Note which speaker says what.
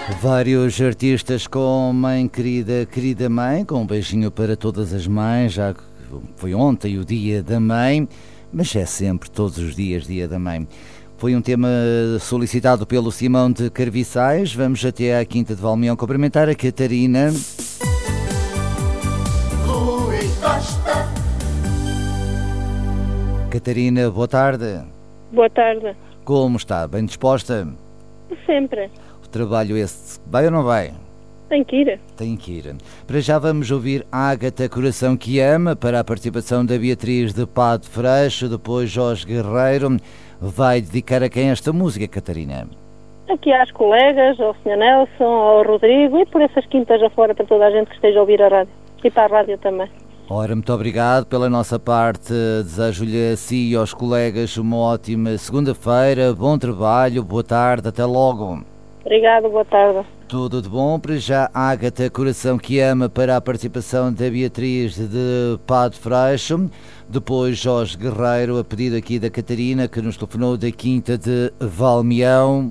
Speaker 1: Vários artistas com Mãe Querida, Querida Mãe, com um beijinho para todas as mães, já que foi ontem o Dia da Mãe, mas é sempre, todos os dias, Dia da Mãe. Foi um tema solicitado pelo Simão de Carviçais. Vamos até à Quinta de Valmião cumprimentar a Catarina.
Speaker 2: Rui Costa.
Speaker 1: Catarina, boa tarde.
Speaker 3: Boa tarde.
Speaker 1: Como está? Bem disposta?
Speaker 3: Sempre.
Speaker 1: O trabalho esse vai ou não vai?
Speaker 3: Tem que ir.
Speaker 1: Tem que ir. Para já vamos ouvir Ágata Coração que Ama, para a participação da Beatriz de Pá de Freixo, depois Jorge Guerreiro. Vai dedicar a quem esta música, Catarina?
Speaker 3: Aqui às colegas, ao Sr. Nelson, ao Rodrigo e por essas quintas afora para toda a gente que esteja a ouvir a rádio. E para a rádio também.
Speaker 1: Ora, muito obrigado. Pela nossa parte, desejo-lhe a si e aos colegas uma ótima segunda-feira, bom trabalho, boa tarde, até logo.
Speaker 3: Obrigado, boa tarde.
Speaker 1: Tudo de bom. Para já, Ágata Coração que Ama, para a participação da Beatriz de Pá de Freixo. Depois Jorge Guerreiro, a pedido aqui da Catarina, que nos telefonou da Quinta de Valmião.